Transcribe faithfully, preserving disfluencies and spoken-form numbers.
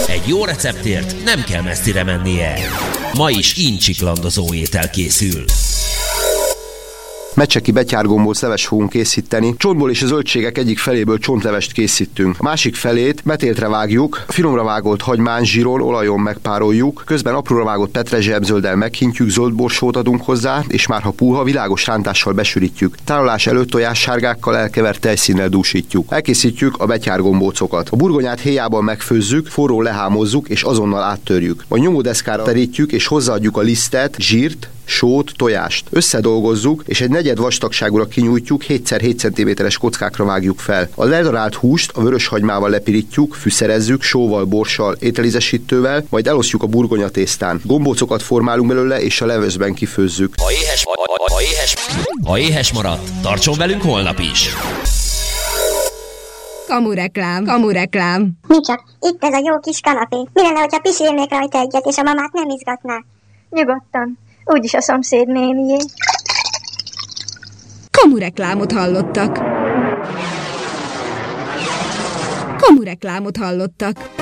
Egy jó receptért nem kell messzire mennie. Ma is incsiklandozó étel készül. Mecseki betyárgombóc leves fogunk készíteni. Csontból és a zöldségek egyik feléből csontlevest készítünk. A másik felét metéltre vágjuk, finomra vágolt hagymán, zsíron, olajon megpároljuk, közben apróra vágott petrezselyzölddel meghintjük, zöld borsót adunk hozzá, és már ha puha, világos rántással besűrítjük. Tárolás előtt tojássárgákkal elkevert tejszínnel dúsítjuk. Elkészítjük a betyárgombócokat. A burgonyát héjában megfőzzük, forró lehámozzuk és azonnal áttörjük. A nyomódeszkára terítjük és hozzáadjuk a lisztet, zsírt, sót, tojást. Összedolgozzuk, és egy negyed vastagságúra kinyújtjuk, hét szer hét centiméteres kockákra vágjuk fel. A ledarált húst a vörös hagymával lepirítjuk, fűszerezzük, sóval, borssal, ételízesítővel, majd elosztjuk a burgonyatésztán. Gombócokat formálunk belőle, és a levőszben kifőzzük. Ha éhes, ha, ha, ha éhes, ha éhes maradt, tartson velünk holnap is! Kamureklám, kamureklám. Mi csak, itt ez a jó kis kanapé. Mi lenne, hogyha pisilnék rajta egyet, és a mamát nem izgatná? Nyugodtan. Úgyis a szomszéd nénié. Kamureklámot hallottak. Kamureklámot hallottak.